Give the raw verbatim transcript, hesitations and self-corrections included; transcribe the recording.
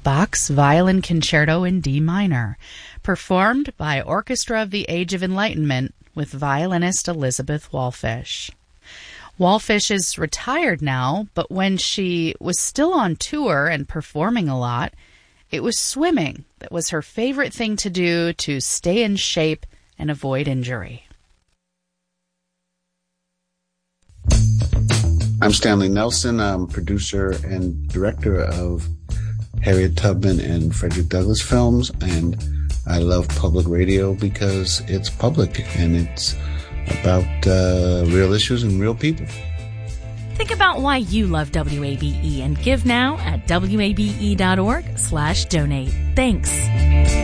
Bach's Violin Concerto in D minor, performed by Orchestra of the Age of Enlightenment with violinist Elizabeth Wallfisch. Wallfisch is retired now, but when she was still on tour and performing a lot, it was swimming that was her favorite thing to do to stay in shape and avoid injury. I'm Stanley Nelson. I'm producer and director of Harriet Tubman and Frederick Douglass films, and I love public radio because it's public and it's about uh, real issues and real people. Think about why you love W A B E and give now at W A B E dot org slash donate. Thanks.